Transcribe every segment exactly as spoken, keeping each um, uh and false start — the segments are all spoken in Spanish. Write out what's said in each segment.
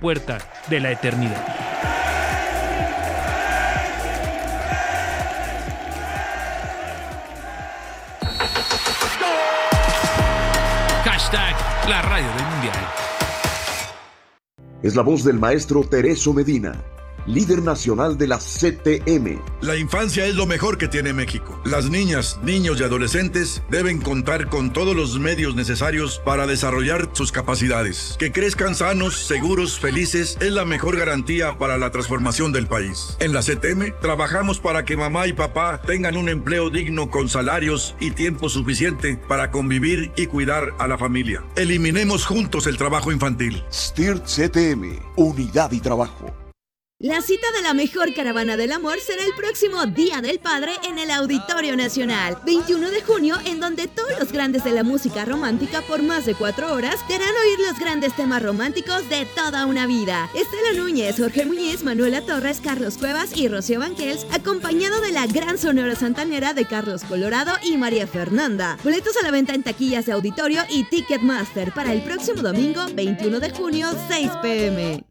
puerta de la eternidad. Hashtag la radio del mundial. Es la voz del maestro Tereso Medina, líder nacional de la C T M. La infancia es lo mejor que tiene México. Las niñas, niños y adolescentes deben contar con todos los medios necesarios para desarrollar sus capacidades. Que crezcan sanos, seguros, felices es la mejor garantía para la transformación del país. En la C T M trabajamos para que mamá y papá tengan un empleo digno con salarios y tiempo suficiente para convivir y cuidar a la familia. Eliminemos juntos el trabajo infantil. S T I R T C T M, unidad y trabajo. La cita de la mejor caravana del amor será el próximo Día del Padre en el Auditorio Nacional, veintiuno de junio, en donde todos los grandes de la música romántica por más de cuatro horas te harán oír los grandes temas románticos de toda una vida. Estela Núñez, Jorge Muñiz, Manuela Torres, Carlos Cuevas y Rocío Banquels, acompañado de la gran Sonora Santanera de Carlos Colorado y María Fernanda. Boletos a la venta en taquillas de auditorio y Ticketmaster para el próximo domingo, veintiuno de junio, seis pe eme.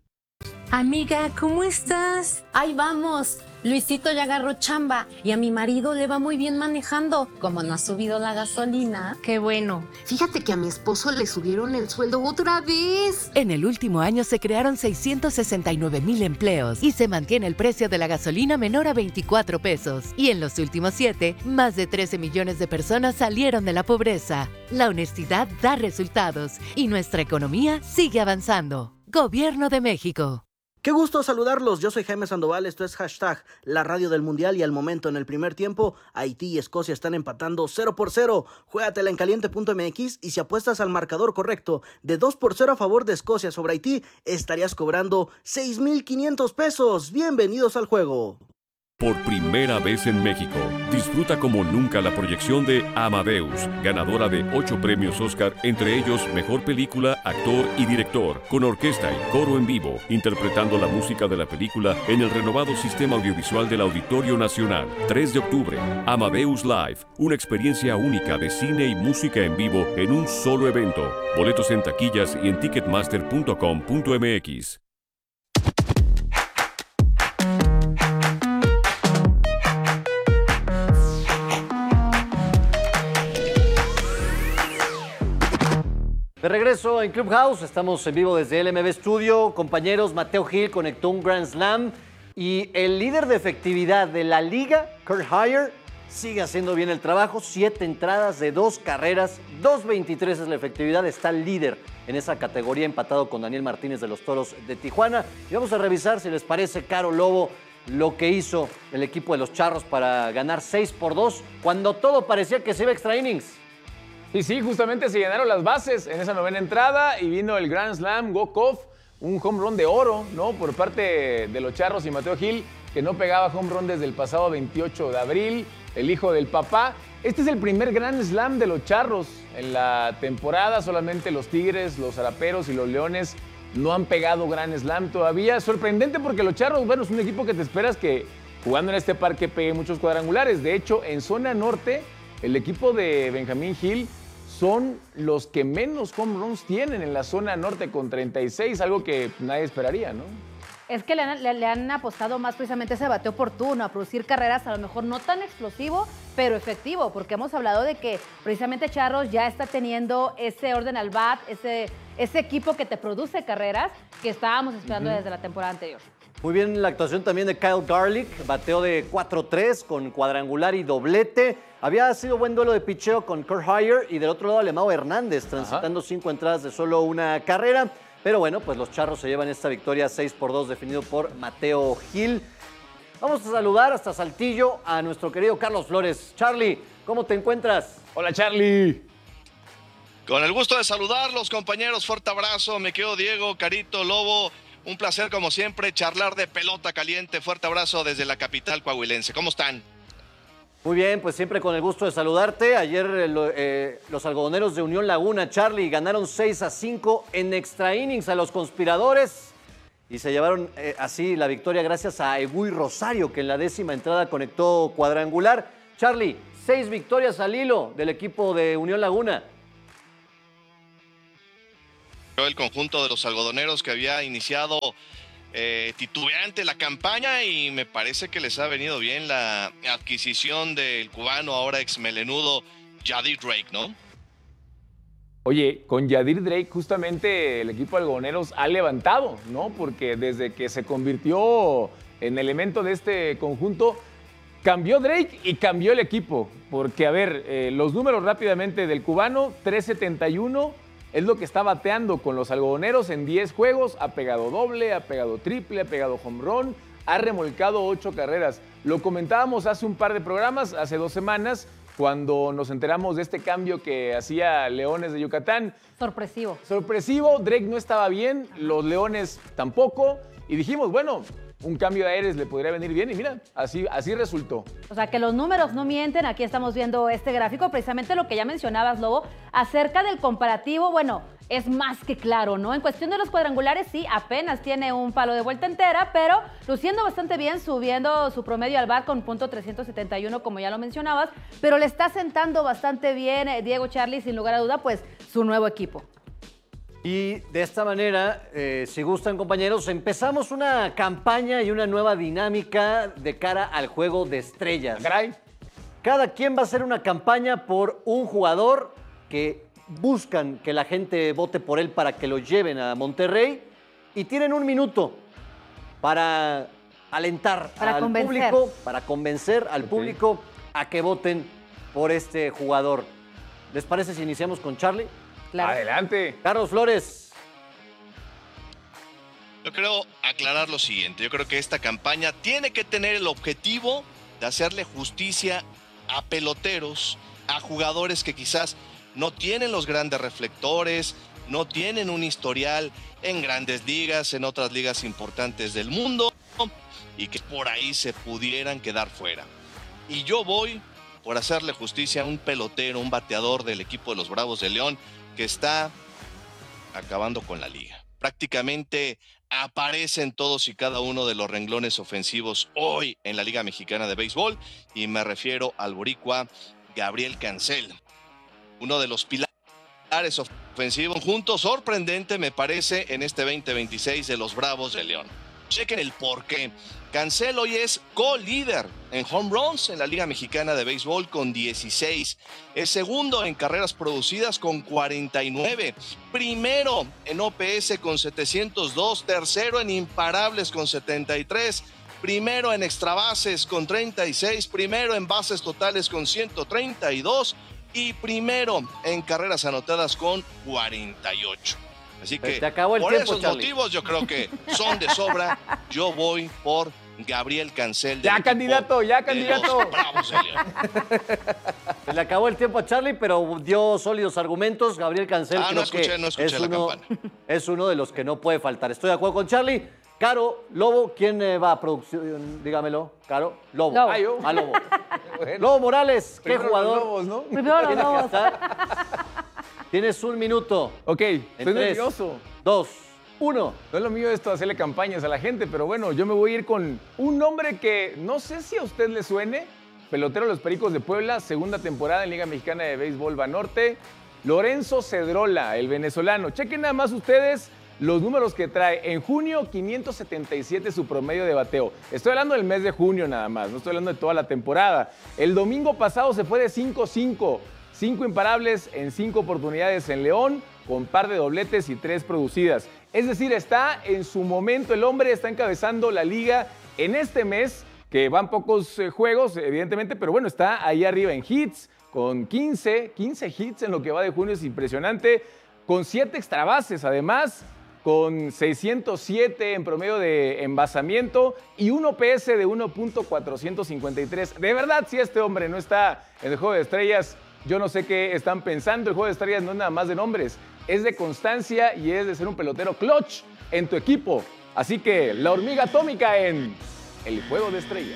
Amiga, ¿cómo estás? Ahí vamos. Luisito ya agarró chamba y a mi marido le va muy bien manejando. Como no ha subido la gasolina. Qué bueno. Fíjate que a mi esposo le subieron el sueldo otra vez. En el último año se crearon seiscientos sesenta y nueve mil empleos y se mantiene el precio de la gasolina menor a veinticuatro pesos. Y en los últimos siete, más de trece millones de personas salieron de la pobreza. La honestidad da resultados y nuestra economía sigue avanzando. Gobierno de México. Qué gusto saludarlos, yo soy Jaime Sandoval, esto es Hashtag la radio del mundial y al momento en el primer tiempo Haití y Escocia están empatando cero por cero. Juégatela en caliente punto eme equis y si apuestas al marcador correcto de dos por cero a favor de Escocia sobre Haití, estarías cobrando seis mil quinientos pesos. Bienvenidos al juego. Por primera vez en México, disfruta como nunca la proyección de Amadeus, ganadora de ocho premios Oscar, entre ellos Mejor Película, Actor y Director, con orquesta y coro en vivo, interpretando la música de la película en el renovado sistema audiovisual del Auditorio Nacional. tres de octubre, Amadeus Live, una experiencia única de cine y música en vivo en un solo evento. Boletos en taquillas y en ticketmaster punto com punto eme equis. De regreso en Clubhouse, estamos en vivo desde el eme be Studio. Compañeros, Mateo Gil conectó un Grand Slam y el líder de efectividad de la liga, Kurt Hyer, sigue haciendo bien el trabajo. Siete entradas de dos carreras, dos veintitrés es la efectividad, está el líder en esa categoría, empatado con Daniel Martínez de los Toros de Tijuana. Y vamos a revisar, si les parece, Caro Lobo, lo que hizo el equipo de los Charros para ganar seis por dos, cuando todo parecía que se iba a extra innings. Y sí, justamente se llenaron las bases en esa novena entrada y vino el Grand Slam walk-off, un home run de oro, ¿no? Por parte de los Charros y Mateo Gil, que no pegaba home run desde el pasado veintiocho de abril, el hijo del papá. Este es el primer Grand Slam de los Charros en la temporada. Solamente los Tigres, los Zaraperos y los Leones no han pegado Grand Slam todavía. Sorprendente porque los Charros, bueno, es un equipo que te esperas que jugando en este parque pegue muchos cuadrangulares. De hecho, en zona norte, el equipo de Benjamín Gil son los que menos home runs tienen en la zona norte con treinta y seis, algo que nadie esperaría, ¿no? Es que le han, le, le han apostado más precisamente a ese bateo oportuno, a producir carreras a lo mejor no tan explosivo, pero efectivo, porque hemos hablado de que precisamente Charros ya está teniendo ese orden al bat, ese, ese equipo que te produce carreras que estábamos esperando uh-huh. desde la temporada anterior. Muy bien la actuación también de Kyle Garlick, bateo de cuatro tres con cuadrangular y doblete. Había sido buen duelo de picheo con Kurt Hyer y del otro lado Alemão Hernández, transitando Ajá. cinco entradas de solo una carrera. Pero bueno, pues los Charros se llevan esta victoria seis por dos definido por Mateo Gil. Vamos a saludar hasta Saltillo a nuestro querido Carlos Flores. Charlie, ¿cómo te encuentras? Hola, Charlie. Con el gusto de saludarlos, compañeros. Fuerte abrazo, me quedo Diego, Carito, Lobo. Un placer, como siempre, charlar de pelota caliente. Fuerte abrazo desde la capital coahuilense. ¿Cómo están? Muy bien, pues siempre con el gusto de saludarte. Ayer eh, eh, los algodoneros de Unión Laguna, Charlie, ganaron seis a cinco en extra innings a los conspiradores y se llevaron eh, así la victoria gracias a Eguy Rosario, que en la décima entrada conectó cuadrangular. Charlie, seis victorias al hilo del equipo de Unión Laguna. El conjunto de los algodoneros que había iniciado eh, titubeante la campaña y me parece que les ha venido bien la adquisición del cubano, ahora ex melenudo, Yadir Drake, ¿no? Oye, con Yadir Drake justamente el equipo de algodoneros ha levantado, ¿no? Porque desde que se convirtió en elemento de este conjunto, cambió Drake y cambió el equipo. Porque, a ver, eh, los números rápidamente del cubano, tres setenta y uno, es lo que está bateando con los algodoneros en diez juegos, ha pegado doble, ha pegado triple, ha pegado home run, ha remolcado ocho carreras. Lo comentábamos hace un par de programas, hace dos semanas, cuando nos enteramos de este cambio que hacía Leones de Yucatán. Sorpresivo. Sorpresivo, Drake no estaba bien, los Leones tampoco, y dijimos, bueno, un cambio de aires le podría venir bien, y mira, así, así resultó. O sea, que los números no mienten. Aquí estamos viendo este gráfico, precisamente lo que ya mencionabas, Lobo, acerca del comparativo. Bueno, es más que claro, ¿no? En cuestión de los cuadrangulares, sí, apenas tiene un palo de vuelta entera, pero luciendo bastante bien, subiendo su promedio al bat con punto trescientos setenta y uno, como ya lo mencionabas, pero le está sentando bastante bien eh, Diego Charlie, sin lugar a duda, pues su nuevo equipo. Y de esta manera, eh, si gustan, compañeros, empezamos una campaña y una nueva dinámica de cara al Juego de Estrellas. Caray. Cada quien va a hacer una campaña por un jugador que buscan que la gente vote por él para que lo lleven a Monterrey, y tienen un minuto para alentar Para al convencer. público, para convencer al Ok. público a que voten por este jugador. ¿Les parece si iniciamos con Charlie? Claro. Adelante. Carlos Flores. Yo creo aclarar lo siguiente. Yo creo que esta campaña tiene que tener el objetivo de hacerle justicia a peloteros, a jugadores que quizás no tienen los grandes reflectores, no tienen un historial en grandes ligas, en otras ligas importantes del mundo, y que por ahí se pudieran quedar fuera. Y yo voy por hacerle justicia a un pelotero, un bateador del equipo de los Bravos de León, que está acabando con la liga. Prácticamente aparece en todos y cada uno de los renglones ofensivos hoy en la Liga Mexicana de Béisbol, y me refiero al boricua Gabriel Cancel, uno de los pilares ofensivos, junto sorprendente me parece en este veinte veintiséis de los Bravos de León. Chequen el porqué. Cancel hoy es co-líder en home runs en la Liga Mexicana de Béisbol con dieciséis. Es segundo en carreras producidas con cuarenta y nueve. Primero en O P S con setecientos dos. Tercero en imparables con setenta y tres. Primero en extrabases con treinta y seis. Primero en bases totales con ciento treinta y dos. Y primero en carreras anotadas con cuarenta y ocho. Así que Te acabó el por tiempo, esos Charlie. motivos yo creo que son de sobra. Yo voy por Gabriel Cancel. Ya, candidato, ya, candidato. Bravos de León. Se le acabó el tiempo a Charlie, pero dio sólidos argumentos. Gabriel Cancel Ah, creo no escuché, que no escuché es, la uno, campana. es uno de los que no puede faltar. Estoy de acuerdo con Charlie. Caro, Lobo, ¿quién eh, va a producción? Dígamelo. Caro, Lobo. Lobo. Ah, yo. Ah, Lobo. Bueno, Lobo Morales, ¿qué primero los jugador? Lobos, ¿no? Primero los tiene que Lobos. estar? Tienes un minuto. Ok, En estoy tres, nervioso. Dos, uno. No es lo mío esto, hacerle campañas a la gente, pero bueno, yo me voy a ir con un nombre que no sé si a usted le suene. Pelotero de los Pericos de Puebla, segunda temporada en Liga Mexicana de Béisbol Banorte. Lorenzo Cedrola, el venezolano. Chequen nada más ustedes los números que trae. En junio, quinientos setenta y siete su promedio de bateo. Estoy hablando del mes de junio nada más, no estoy hablando de toda la temporada. El domingo pasado se fue de cinco cinco. Cinco imparables en cinco oportunidades en León, con par de dobletes y tres producidas. Es decir, está en su momento, el hombre está encabezando la liga en este mes, que van pocos eh, juegos, evidentemente, pero bueno, está ahí arriba en hits, con quince, quince hits en lo que va de junio, es impresionante, con siete extrabases además, con seiscientos siete en promedio de envasamiento y un O P S de uno punto cuatrocientos cincuenta y tres. De verdad, si este hombre no está en el Juego de Estrellas, yo no sé qué están pensando. El Juego de Estrellas no es nada más de nombres, es de constancia y es de ser un pelotero clutch en tu equipo. Así que la hormiga atómica en el Juego de Estrellas.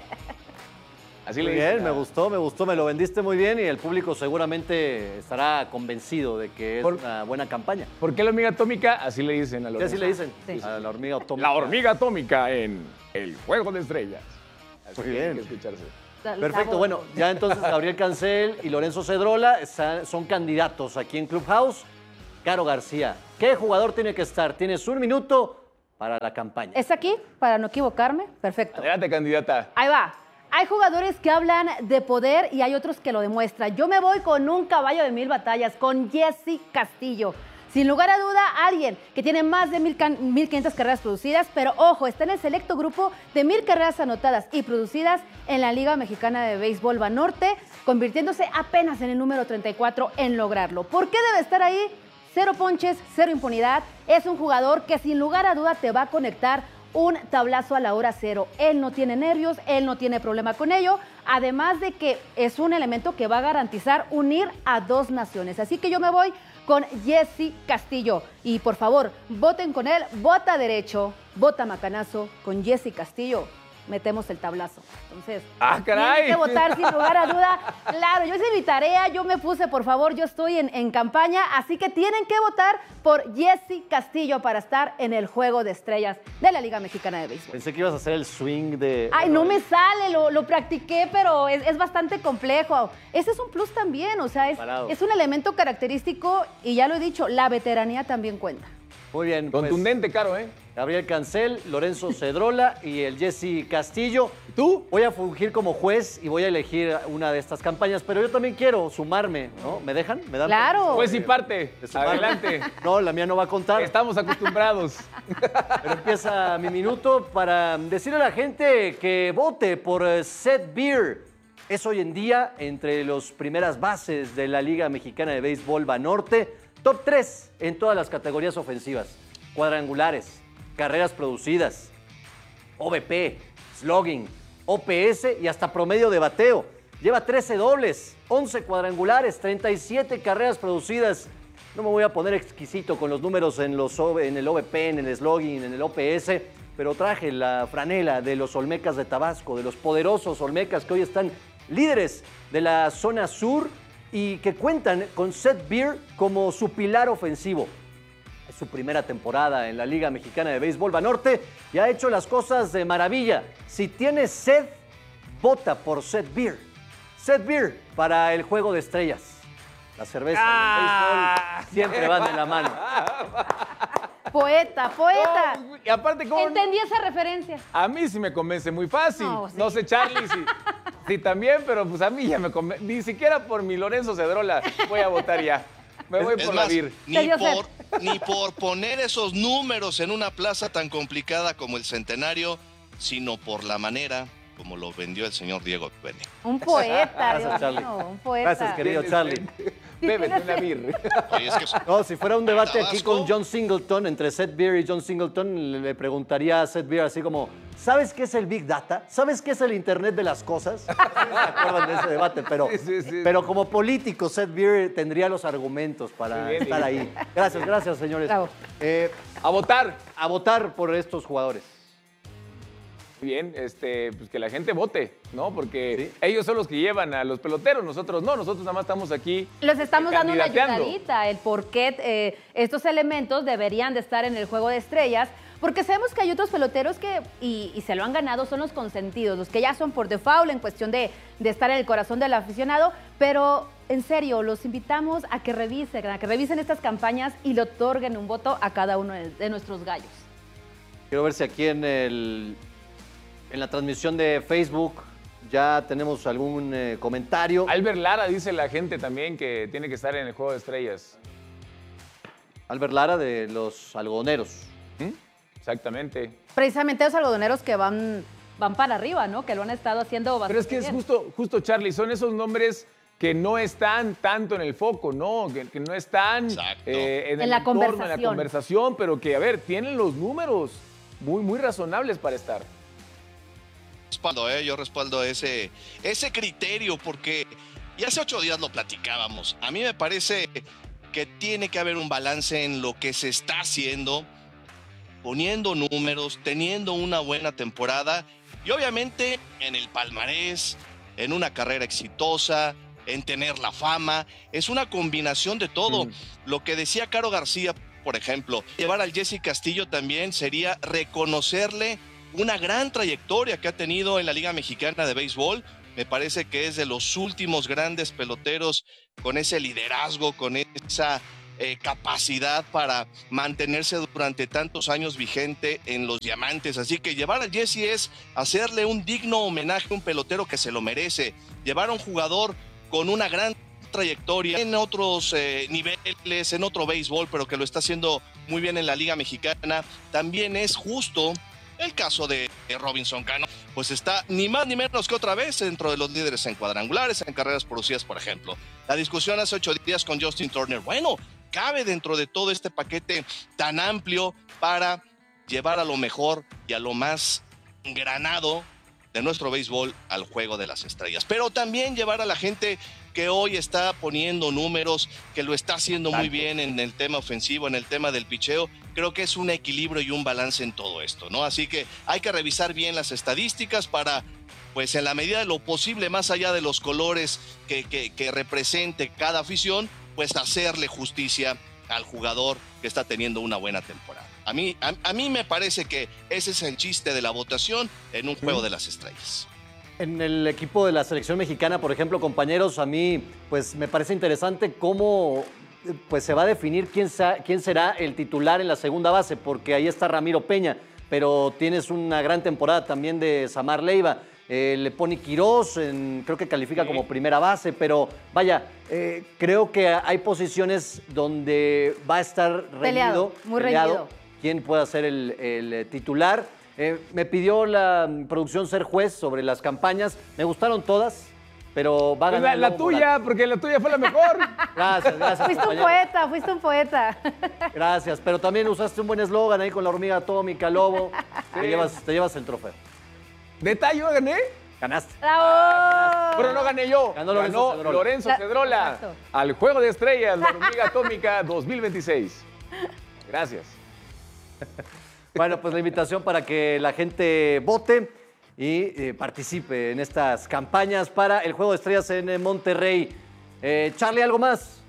Así Muy le bien, dicen a- me gustó, me gustó, me lo vendiste muy bien y el público seguramente estará convencido de que es Por- una buena campaña. ¿Por qué la hormiga atómica? Así le dicen a la ¿Qué así hormiga. le dicen? Sí. A la hormiga atómica. La hormiga atómica en el Juego de Estrellas. Así Muy que hay bien. que escucharse. Perfecto, bueno, ya entonces Gabriel Cancel y Lorenzo Cedrola están- son candidatos aquí en Clubhouse. Caro García, ¿qué jugador tiene que estar? Tienes un minuto para la campaña. ¿Es aquí? Para no equivocarme. Perfecto. Adelante, candidata. Ahí va. Hay jugadores que hablan de poder y hay otros que lo demuestran. Yo me voy con un caballo de mil batallas, con Jesse Castillo. Sin lugar a duda, alguien que tiene más de mil quinientas carreras producidas, pero ojo, está en el selecto grupo de mil carreras anotadas y producidas en la Liga Mexicana de Béisbol Banorte, convirtiéndose apenas en el número treinta y cuatro en lograrlo. ¿Por qué debe estar ahí? Cero ponches, cero impunidad. Es un jugador que sin lugar a duda te va a conectar un tablazo a la hora cero. Él no tiene nervios, él no tiene problema con ello, además de que es un elemento que va a garantizar unir a dos naciones. Así que yo me voy con Jesse Castillo. Y por favor, voten con él, vota derecho, vota macanazo, con Jesse Castillo. Metemos el tablazo. Entonces, ¡ah, caray! tienen que votar sin lugar a duda. Claro, yo hice mi tarea, yo me puse, por favor, yo estoy en, en campaña, así que tienen que votar por Jesse Castillo para estar en el Juego de Estrellas de la Liga Mexicana de Béisbol. Pensé que ibas a hacer el swing de... Ay, no me sale, lo, lo practiqué, pero es, es bastante complejo. Ese es un plus también, o sea, es, es un elemento característico y ya lo he dicho, la veteranía también cuenta. Muy bien. Contundente, Caro, ¿eh? Gabriel Cancel, Lorenzo Cedrola y el Jesse Castillo. ¿Tú? Voy a fungir como juez y voy a elegir una de estas campañas, pero yo también quiero sumarme, ¿no? ¿Me dejan? ¿Me dan Claro. permiso? Juez y parte. Adelante. No, la mía no va a contar. Estamos acostumbrados. Pero empieza mi minuto para decirle a la gente que vote por Seth Beer. Es hoy en día entre las primeras bases de la Liga Mexicana de Béisbol Banorte. Top tres en todas las categorías ofensivas. Cuadrangulares, carreras producidas, O V P, slugging, O P S y hasta promedio de bateo. Lleva trece dobles, once cuadrangulares, treinta y siete carreras producidas. No me voy a poner exquisito con los números en, los, en el O V P, en el slugging, en el O P S, pero traje la franela de los Olmecas de Tabasco, de los poderosos Olmecas que hoy están líderes de la zona sur y que cuentan con Seth Beer como su pilar ofensivo. Es su primera temporada en la Liga Mexicana de Béisbol Banorte y ha hecho las cosas de maravilla. Si tienes sed, vota por Seth Beer. Seth Beer para el Juego de Estrellas. La cerveza ah. y el béisbol siempre van de la mano. Poeta, poeta. No, y aparte, ¿cómo? Entendí esa referencia. A mí sí me convence muy fácil. No, sí. No sé, Charlie, sí, sí también, pero pues a mí ya me convence. Ni siquiera por mi Lorenzo Cedrola voy a votar ya. Me voy es por más, la Vir. Ni por, ni por poner esos números en una plaza tan complicada como el Centenario, sino por la manera como lo vendió el señor Diego Peña. Un poeta, Gracias, Dios Charlie. mío, un poeta. Gracias, querido Charlie. Bébete una Vir. Oye, es que No, si fuera un debate Tabasco. aquí con John Singleton, entre Seth Beer y John Singleton, le- le preguntaría a Seth Beer así como, ¿sabes qué es el Big Data? ¿Sabes qué es el Internet de las cosas? No se acuerdan de ese debate, pero, Sí, sí, sí. pero como político, Seth Beer tendría los argumentos para Muy bien, estar Miguel. ahí. Gracias, gracias, señores. Bravo. Eh, A votar. a votar por estos jugadores. Muy bien, este, pues que la gente vote, ¿no? Porque ellos son los que llevan a los peloteros, nosotros no, nosotros nada más estamos aquí. Les estamos dando una candidateando. ayudadita, el por qué eh, estos elementos deberían de estar en el Juego de Estrellas, porque sabemos que hay otros peloteros que, y, y se lo han ganado, son los consentidos, los que ya son por default en cuestión de, de estar en el corazón del aficionado, pero en serio, los invitamos a que revisen, a que revisen estas campañas y le otorguen un voto a cada uno de, de nuestros gallos. Quiero ver si aquí en, el, en la transmisión de Facebook ya tenemos algún eh, comentario. Albert Lara dice la gente también que tiene que estar en el Juego de Estrellas. Albert Lara de los algodoneros. ¿Mm? Exactamente. Precisamente los algodoneros que van, van para arriba, ¿no? Que lo han estado haciendo bastante Pero es que es bien. justo, justo, Charlie, son esos nombres que no están tanto en el foco, ¿no? Que, que no están eh, en, En el la entorno, en la conversación. conversación, pero que, a ver, tienen los números muy, muy razonables para estar. Respaldo, ¿eh? Yo respaldo ese, ese criterio porque ya hace ocho días lo platicábamos. A mí me parece que tiene que haber un balance en lo que se está haciendo, poniendo números, teniendo una buena temporada y obviamente en el palmarés, en una carrera exitosa, en tener la fama. Es una combinación de todo. Mm. Lo que decía Caro García, por ejemplo, llevar al Jesse Castillo también sería reconocerle una gran trayectoria que ha tenido en la Liga Mexicana de Béisbol. Me parece que es de los últimos grandes peloteros con ese liderazgo, con esa eh, capacidad para mantenerse durante tantos años vigente en los diamantes. Así que llevar a Jesse es hacerle un digno homenaje a un pelotero que se lo merece. Llevar a un jugador con una gran trayectoria en otros eh, niveles, en otro béisbol, pero que lo está haciendo muy bien en la Liga Mexicana, también es justo. El caso de Robinson Cano, pues está ni más ni menos que otra vez dentro de los líderes en cuadrangulares, en carreras producidas, por ejemplo. La discusión hace ocho días con Justin Turner, bueno, cabe dentro de todo este paquete tan amplio para llevar a lo mejor y a lo más granado de nuestro béisbol al juego de las estrellas. Pero también llevar a la gente que hoy está poniendo números, que lo está haciendo muy bien en el tema ofensivo, en el tema del picheo. Creo que es un equilibrio y un balance en todo esto, ¿no? Así que hay que revisar bien las estadísticas para, pues en la medida de lo posible, más allá de los colores que, que, que represente cada afición, pues hacerle justicia al jugador que está teniendo una buena temporada. A mí, a, a mí me parece que ese es el chiste de la votación en un juego de las estrellas. En el equipo de la selección mexicana, por ejemplo, compañeros, a mí pues me parece interesante cómo pues, se va a definir quién, sa- quién será el titular en la segunda base, porque ahí está Ramiro Peña, pero tienes una gran temporada también de Samar Leiva. Eh, le pone Quirós, en, creo que califica sí. como primera base, pero vaya, eh, creo que hay posiciones donde va a estar reñido, Peleado, muy peleado, reñido. quién pueda ser el, el titular. Eh, me pidió la producción ser juez sobre las campañas. Me gustaron todas, pero va a ganar. La, la tuya, Morales. Porque la tuya fue la mejor. Gracias, gracias. Fuiste compañero. un poeta, fuiste un poeta. Gracias, pero también usaste un buen eslogan ahí con la hormiga atómica, Lobo. Sí. Te, llevas, te llevas el trofeo. ¿Detalle? ¿Yo gané? Ganaste. ¡Bravo! Pero no gané yo. Ganó Lorenzo Ganó Cedrola. Lorenzo La- Cedrola. Exacto. Al Juego de Estrellas, la hormiga atómica dos mil veintiséis. Gracias. Bueno, pues la invitación para que la gente vote y eh, participe en estas campañas para el Juego de Estrellas en eh, Monterrey. Eh, Charlie, ¿algo más?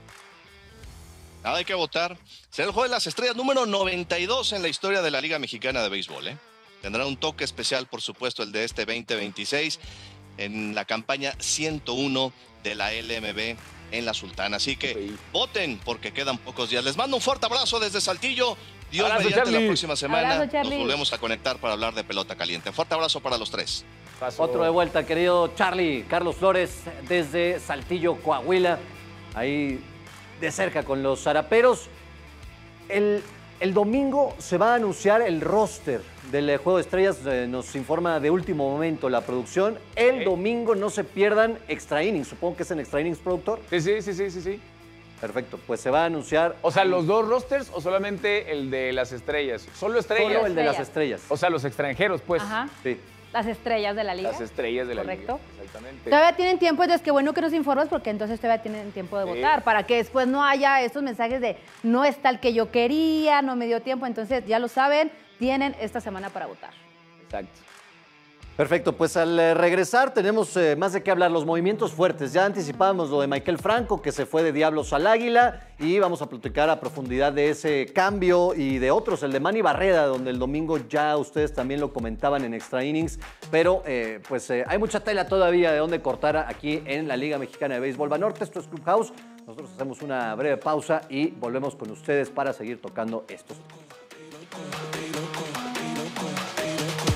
Nada, hay que votar. Será el Juego de las Estrellas número noventa y dos en la historia de la Liga Mexicana de Béisbol, ¿eh? Tendrá un toque especial, por supuesto, el de este veinte veintiséis en la campaña ciento uno de la L M B en la Sultana. Así que sí. voten porque quedan pocos días. Les mando un fuerte abrazo desde Saltillo. Dios Abrazo, mediante Charlie. la próxima semana Abrazo, Charlie. nos volvemos a conectar para hablar de pelota caliente. Fuerte abrazo para los tres. Paso. Otro de vuelta, querido Charlie. Carlos Flores desde Saltillo, Coahuila. Ahí de cerca con los zaraperos. El, el domingo se va a anunciar el roster del eh, Juego de Estrellas. Eh, nos informa de último momento la producción. El Ok. domingo no se pierdan Extra Innings. Supongo que es en Extra Innings, productor. Sí, sí, sí, sí, sí, sí. Perfecto, pues se va a anunciar. O sea, ¿los dos rosters o solamente el de las estrellas? Solo estrellas. Solo el de las Estrellas. estrellas. O sea, los extranjeros, pues. Ajá. Sí. Las estrellas de la liga. Las estrellas de la Correcto. liga. Exactamente. Todavía tienen tiempo, entonces qué bueno que nos informas porque entonces todavía tienen tiempo de Sí. votar para que después no haya estos mensajes de no está el que yo quería, no me dio tiempo. Entonces ya lo saben, tienen esta semana para votar. Exacto. Perfecto, pues al eh, regresar tenemos eh, más de qué hablar, los movimientos fuertes. Ya anticipábamos lo de Maikel Franco, que se fue de Diablos al Águila, y vamos a platicar a profundidad de ese cambio y de otros, el de Manny Barreda, donde el domingo ya ustedes también lo comentaban en Extra Innings, pero eh, pues eh, hay mucha tela todavía de dónde cortar aquí en la Liga Mexicana de Béisbol Banorte. Esto es Clubhouse, nosotros hacemos una breve pausa y volvemos con ustedes para seguir tocando estos temas.